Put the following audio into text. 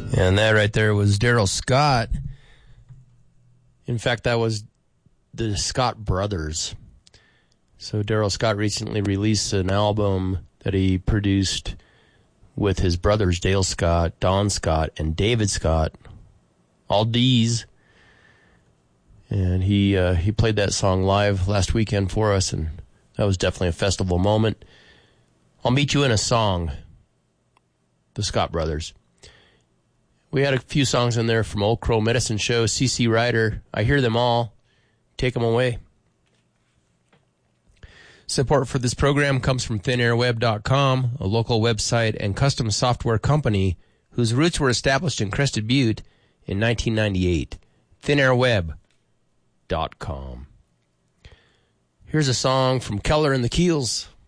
And that right there was Daryl Scott. In fact, that was the Scott Brothers. So Daryl Scott recently released an album that he produced with his brothers Dale Scott, Don Scott, and David Scott. All D's. And he played that song live last weekend for us, and that was definitely a festival moment. I'll Meet You in a Song, the Scott Brothers. We had a few songs in there from Old Crow Medicine Show, C.C. Ryder, I Hear Them All. Take them away. Support for this program comes from ThinAirWeb.com, a local website and custom software company whose roots were established in Crested Butte in 1998. ThinAirWeb.com. Here's a song from Keller and the Keels.